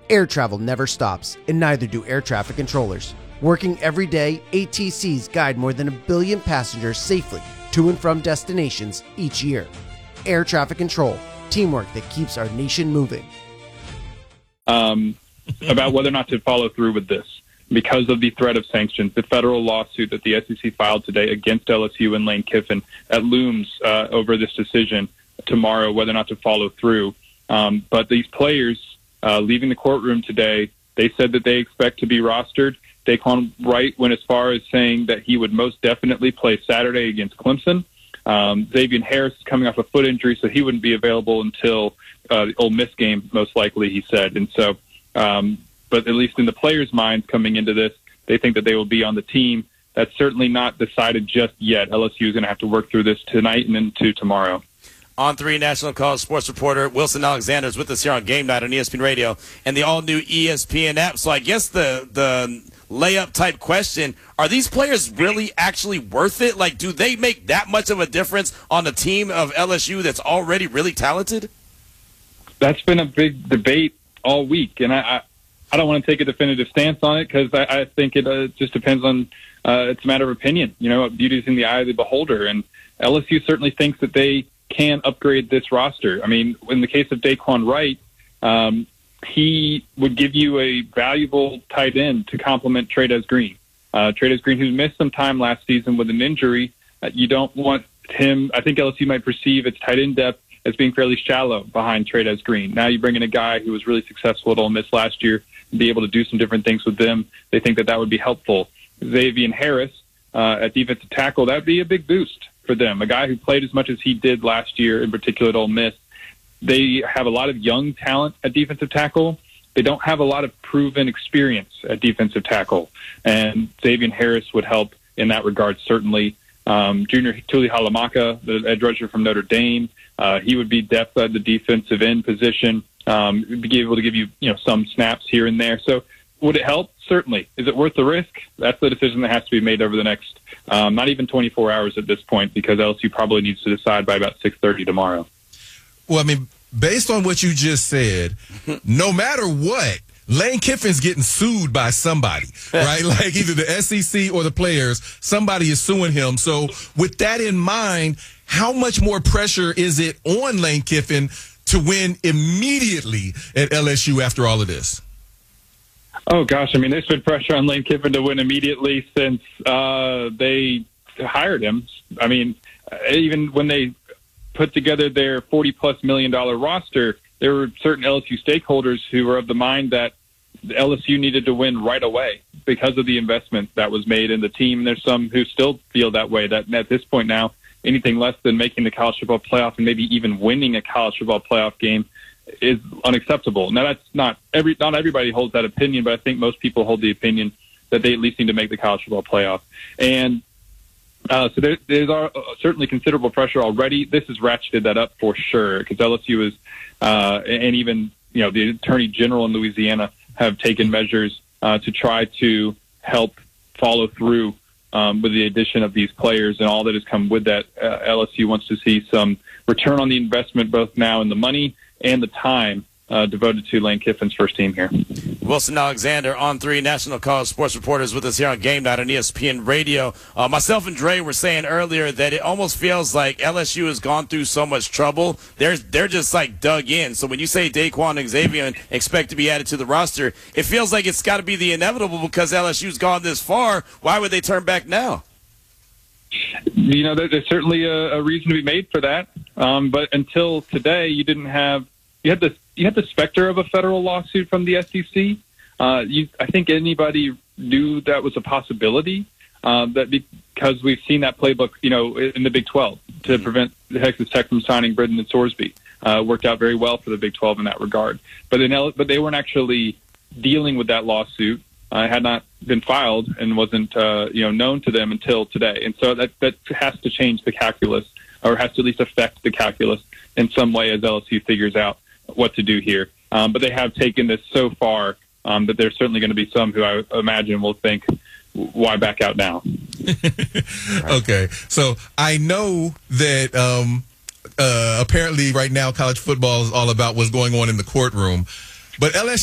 Air travel never stops, and neither do air traffic controllers. Working every day, ATCs guide more than 1 billion passengers safely to and from destinations each year. Air traffic control, teamwork that keeps our nation moving. About whether or not to follow through with this because of the threat of sanctions, the federal lawsuit that the SEC filed today against LSU and Lane Kiffin that looms over this decision tomorrow, whether or not to follow through. But these players leaving the courtroom today, they said that they expect to be rostered. Daquan Wright went as far as saying that he would most definitely play Saturday against Clemson. Xavier Harris is coming off a foot injury, so he wouldn't be available until the Ole Miss game, most likely, he said. And so, but at least in the players' minds coming into this, they think that they will be on the team. That's certainly not decided just yet. LSU is going to have to work through this tonight and into tomorrow. On3 National College sports reporter Wilson Alexander is with us here on Game Night on ESPN Radio and the all-new ESPN app. So I guess the layup type question, are these players really actually worth it? Like, do they make that much of a difference on a team of LSU that's already really talented? That's been a big debate all week, and I don't want to take a definitive stance on it because I think it just depends on it's a matter of opinion. You know, beauty's in the eye of the beholder, and LSU certainly thinks that they can upgrade this roster. I mean, in the case of Daquan Wright, he would give you a valuable tight end to complement Trey'Dez Green. Trey'Dez Green, who missed some time last season with an injury, you don't want him. I think LSU might perceive its tight end depth as being fairly shallow behind Trey'Dez Green. Now you bring in a guy who was really successful at Ole Miss last year and be able to do some different things with them. They think that that would be helpful. Xavier Harris at defensive tackle, that would be a big boost for them. A guy who played as much as he did last year, in particular at Ole Miss. They have a lot of young talent at defensive tackle. They don't have a lot of proven experience at defensive tackle. And Xavier Harris would help in that regard, certainly. Junior Tuli Halamaka, the edge rusher from Notre Dame, he would be depth at the defensive end position, be able to give you, some snaps here and there. So would it help? Certainly. Is it worth the risk? That's the decision that has to be made over the next, not even 24 hours at this point, because LSU probably needs to decide by about 6:30 tomorrow. Well, I mean, based on what you just said, no matter what, Lane Kiffin's getting sued by somebody, right? Like either the SEC or the players, somebody is suing him. So with that in mind, how much more pressure is it on Lane Kiffin to win immediately at LSU after all of this? Oh, gosh. I mean, there's been pressure on Lane Kiffin to win immediately since they hired him. I mean, even when they put together their $40+ million roster, there were certain LSU stakeholders who were of the mind that LSU needed to win right away because of the investment that was made in the team. There's some who still feel that way, that at this point now, anything less than making the college football playoff and maybe even winning a college football playoff game is unacceptable. Now, that's not everybody holds that opinion, but I think most people hold the opinion that they at least need to make the college football playoff. And so there's certainly considerable pressure already. This has ratcheted that up for sure because LSU is, and even the Attorney General in Louisiana have taken measures to try to help follow through with the addition of these players and all that has come with that. LSU wants to see some return on the investment, both now in the money and the time devoted to Lane Kiffin's first team here. Wilson Alexander, On3 National College sports reporters with us here on Game Night on ESPN Radio. Myself and Dre were saying earlier that it almost feels like LSU has gone through so much trouble. They're just like dug in. So when you say Daquan and Xavier expect to be added to the roster, it feels like it's got to be the inevitable because LSU's gone this far. Why would they turn back now? There's certainly a reason to be made for that. But until today, you had the specter of a federal lawsuit from the SEC. I think anybody knew that was a possibility. That because we've seen that playbook, in the Big 12 to prevent Texas Tech from signing Britton and Sorsby, worked out very well for the Big 12 in that regard. But they weren't actually dealing with that lawsuit. It had not been filed and wasn't known to them until today. And so that has to change the calculus, or has to at least affect the calculus in some way as LSU figures out what to do here. But they have taken this so far that there's certainly going to be some who I imagine will think, why back out now? Okay. So I know that apparently right now college football is all about what's going on in the courtroom. But LSU